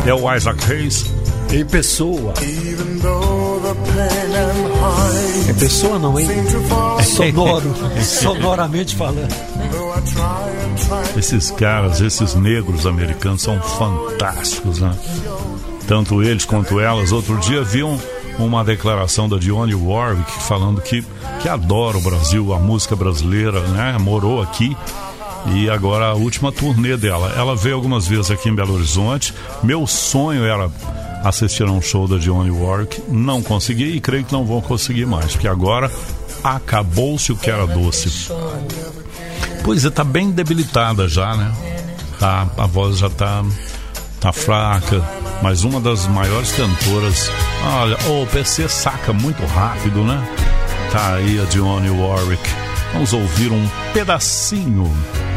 É o Isaac Hayes. Em pessoa. Em pessoa não, hein? É sonoro. Sonoramente falando. Esses caras, esses negros americanos são fantásticos, né? Tanto eles quanto elas. Outro dia vi uma declaração da Dionne Warwick falando que adora o Brasil, a música brasileira, né? Morou aqui. E agora a última turnê dela. Ela veio algumas vezes aqui em Belo Horizonte. Meu sonho era assistir a um show da Dionne Warwick. Não consegui e creio que não vou conseguir mais, porque agora acabou-se o que era doce. Pois é, tá bem debilitada já, né? A voz já tá fraca. Mas uma das maiores cantoras. Olha, o PC saca muito rápido, né? Tá aí a Dionne Warwick. Vamos ouvir um pedacinho